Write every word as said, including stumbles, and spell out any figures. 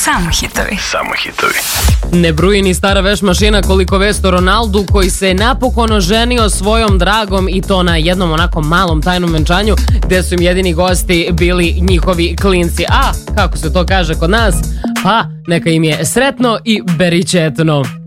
Samo hitovi. Samo hitovi. Ne bruji ni stara veš mašina koliko vest o Ronaldu koji se napokon oženio svojom dragom i to na jednom onako malom tajnom venčanju gde su im jedini gosti bili njihovi klinci. A, kako se to kaže kod nas, pa neka im je sretno i beričetno.